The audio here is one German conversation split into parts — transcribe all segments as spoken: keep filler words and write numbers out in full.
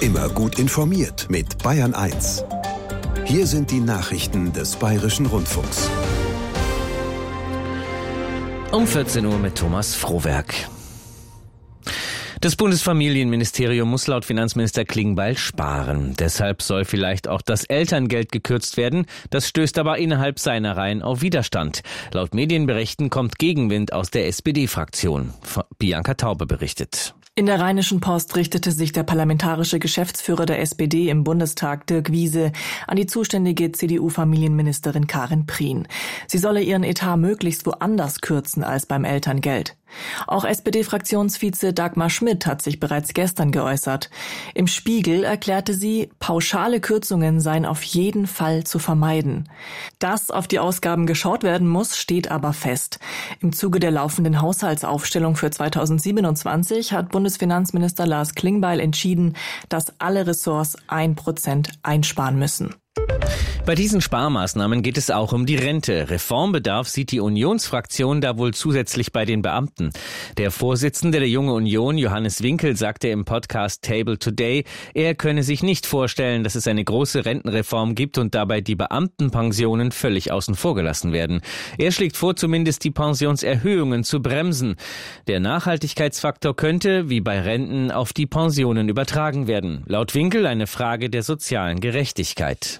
Immer gut informiert mit Bayern eins. Hier sind die Nachrichten des Bayerischen Rundfunks. Um vierzehn Uhr mit Thomas Frohwerk. Das Bundesfamilienministerium muss laut Finanzminister Klingbeil sparen. Deshalb soll vielleicht auch das Elterngeld gekürzt werden. Das stößt aber innerhalb seiner Reihen auf Widerstand. Laut Medienberichten kommt Gegenwind aus der S P D-Fraktion. Bianca Taube berichtet. In der Rheinischen Post richtete sich der parlamentarische Geschäftsführer der S P D im Bundestag, Dirk Wiese, an die zuständige C D U-Familienministerin Karin Prien. Sie solle ihren Etat möglichst woanders kürzen als beim Elterngeld. Auch S P D-Fraktionsvize Dagmar Schmidt hat sich bereits gestern geäußert. Im Spiegel erklärte sie, pauschale Kürzungen seien auf jeden Fall zu vermeiden. Dass auf die Ausgaben geschaut werden muss, steht aber fest. Im Zuge der laufenden Haushaltsaufstellung für zweitausendsiebenundzwanzig hat Bundesfinanzminister Lars Klingbeil entschieden, dass alle Ressorts ein Prozent einsparen müssen. Bei diesen Sparmaßnahmen geht es auch um die Rente. Reformbedarf sieht die Unionsfraktion da wohl zusätzlich bei den Beamten. Der Vorsitzende der Junge Union, Johannes Winkel, sagte im Podcast Table Today, er könne sich nicht vorstellen, dass es eine große Rentenreform gibt und dabei die Beamtenpensionen völlig außen vor gelassen werden. Er schlägt vor, zumindest die Pensionserhöhungen zu bremsen. Der Nachhaltigkeitsfaktor könnte, wie bei Renten, auf die Pensionen übertragen werden. Laut Winkel eine Frage der sozialen Gerechtigkeit.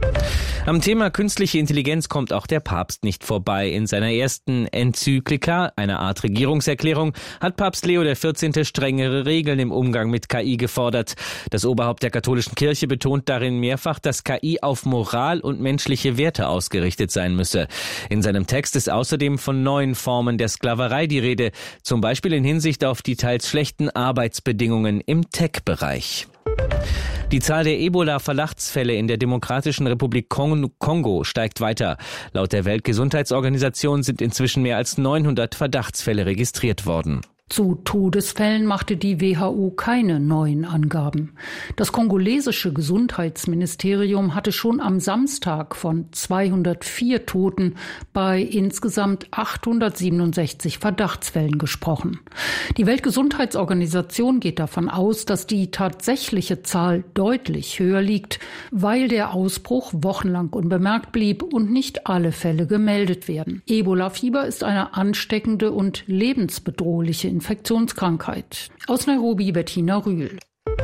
Am Thema künstliche Intelligenz kommt auch der Papst nicht vorbei. In seiner ersten Enzyklika, einer Art Regierungserklärung, hat Papst Leo der vierzehnte strengere Regeln im Umgang mit K I gefordert. Das Oberhaupt der katholischen Kirche betont darin mehrfach, dass K I auf Moral und menschliche Werte ausgerichtet sein müsse. In seinem Text ist außerdem von neuen Formen der Sklaverei die Rede, zum Beispiel in Hinsicht auf die teils schlechten Arbeitsbedingungen im Tech-Bereich. Die Zahl der Ebola-Verdachtsfälle in der Demokratischen Republik Kongo steigt weiter. Laut der Weltgesundheitsorganisation sind inzwischen mehr als neunhundert Verdachtsfälle registriert worden. Zu Todesfällen machte die W H O keine neuen Angaben. Das kongolesische Gesundheitsministerium hatte schon am Samstag von zweihundertvier Toten bei insgesamt achthundertsiebenundsechzig Verdachtsfällen gesprochen. Die Weltgesundheitsorganisation geht davon aus, dass die tatsächliche Zahl deutlich höher liegt, weil der Ausbruch wochenlang unbemerkt blieb und nicht alle Fälle gemeldet werden. Ebola-Fieber ist eine ansteckende und lebensbedrohliche Infektionskrankheit. Aus Nairobi, Bettina Rühl.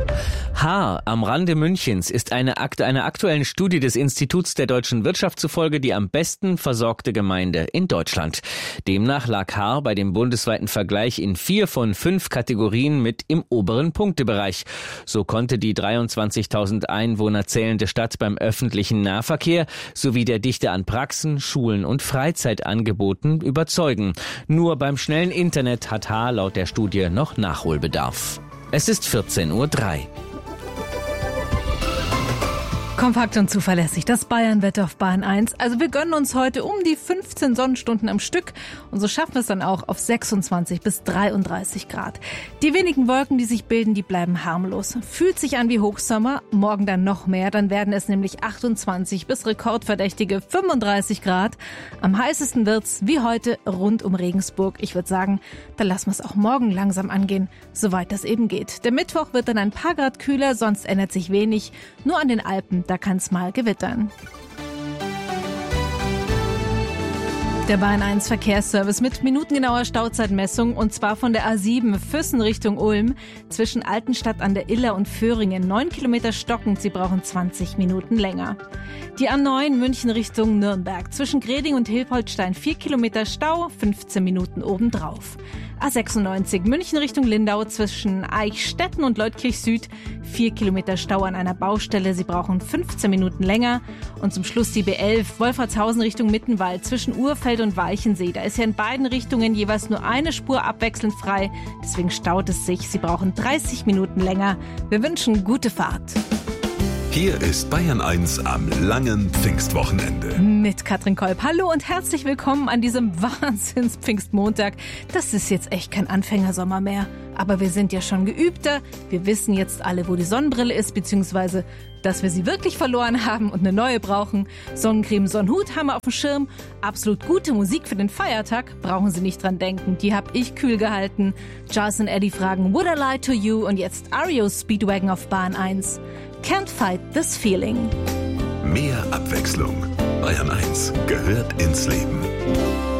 Haar am Rande Münchens ist eine Akt einer aktuellen Studie des Instituts der deutschen Wirtschaft zufolge die am besten versorgte Gemeinde in Deutschland. Demnach lag Haar bei dem bundesweiten Vergleich in vier von fünf Kategorien mit im oberen Punktebereich. So konnte die dreiundzwanzigtausend Einwohner zählende Stadt beim öffentlichen Nahverkehr sowie der Dichte an Praxen, Schulen und Freizeitangeboten überzeugen. Nur beim schnellen Internet hat Haar laut der Studie noch Nachholbedarf. Es ist vierzehn Uhr drei. Kompakt und zuverlässig, das Bayernwetter auf Bayern eins. Also wir gönnen uns heute um die fünfzehn Sonnenstunden am Stück und so schaffen wir es dann auch auf sechsundzwanzig bis dreiunddreißig Grad. Die wenigen Wolken, die sich bilden, die bleiben harmlos. Fühlt sich an wie Hochsommer, morgen dann noch mehr, dann werden es nämlich achtundzwanzig bis rekordverdächtige fünfunddreißig Grad. Am heißesten wird's wie heute rund um Regensburg. Ich würde sagen, da lassen wir es auch morgen langsam angehen, soweit das eben geht. Der Mittwoch wird dann ein paar Grad kühler, sonst ändert sich wenig. Nur an den Alpen, da kann es mal gewittern. Der Bayern eins Verkehrsservice mit minutengenauer Stauzeitmessung und zwar von der A sieben Füssen Richtung Ulm zwischen Altenstadt an der Iller und Föhringen. neun Kilometer stockend, Sie brauchen zwanzig Minuten länger. Die A neun München Richtung Nürnberg zwischen Greding und Hilpoltstein vier Kilometer Stau, fünfzehn Minuten obendrauf. A sechsundneunzig München Richtung Lindau zwischen Eichstätten und Leutkirch Süd vier Kilometer Stau an einer Baustelle. Sie brauchen fünfzehn Minuten länger. Und zum Schluss die B elf Wolfratshausen Richtung Mittenwald zwischen Urfeld und Weichensee. Da ist ja in beiden Richtungen jeweils nur eine Spur abwechselnd frei. Deswegen staut es sich. Sie brauchen dreißig Minuten länger. Wir wünschen gute Fahrt. Hier ist Bayern eins am langen Pfingstwochenende. Mit Katrin Kolb. Hallo und herzlich willkommen an diesem Wahnsinns-Pfingstmontag. Das ist jetzt echt kein Anfängersommer mehr. Aber wir sind ja schon geübter. Wir wissen jetzt alle, wo die Sonnenbrille ist, beziehungsweise dass wir sie wirklich verloren haben und eine neue brauchen. Sonnencreme, Sonnenhut haben wir auf dem Schirm. Absolut gute Musik für den Feiertag, brauchen Sie nicht dran denken, die habe ich kühl gehalten. Charles und Eddie fragen Would I Lie to You und jetzt R E O Speedwagon auf Bahn eins. Can't fight this feeling. Mehr Abwechslung. Bayern eins gehört ins Leben.